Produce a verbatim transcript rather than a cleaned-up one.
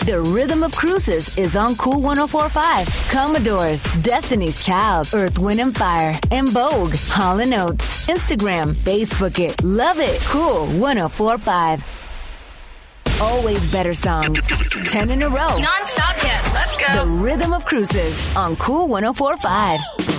The Rhythm of Cruises is on Cool one oh four point five. Commodores, Destiny's Child, Earth, Wind and Fire, and Vogue, Hall and Oates. Instagram, Facebook it, love it. Cool one oh four point five. Always better songs. Ten in a row. Non-stop hits. Let's go. The Rhythm of Cruises on Cool one oh four point five.